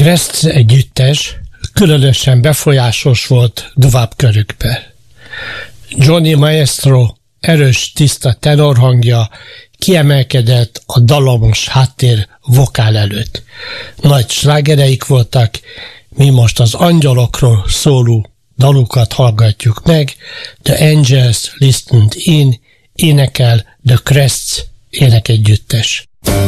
Crests együttes különösen befolyásos volt dubstep körükben. Johnny Maestro erős, tiszta tenorhangja kiemelkedett a dalomos háttér vokál előtt. Nagy slágereik voltak, mi most az angyalokról szóló dalukat hallgatjuk meg. The Angels Listened In énekel The Crests énekegyüttes.